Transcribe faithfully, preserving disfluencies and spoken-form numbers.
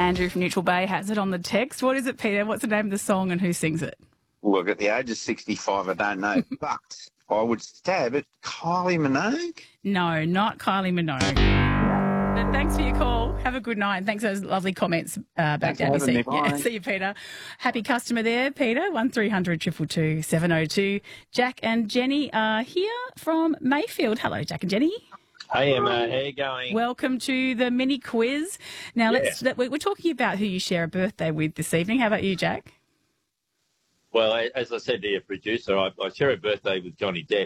Andrew from Neutral Bay has it on the text. What is it, Peter? What's the name of the song and who sings it? Look, at the age of sixty-five, I don't know, but I would stab it. Kylie Minogue? No, not Kylie Minogue. But thanks for your call. Have a good night. And thanks for those lovely comments uh, back down. Thanks for having me. Yeah, Bye. see you, Peter. Happy customer there, Peter. one three hundred two two two seven oh two. Jack and Jenny are here from Mayfield. Hello, Jack and Jenny. Hey Emma, how you going? Welcome to the mini quiz. Now, Yeah. let's let, we're talking about who you share a birthday with this evening. How about you, Jack? Well, as I said to your producer, I, I share a birthday with Johnny Depp.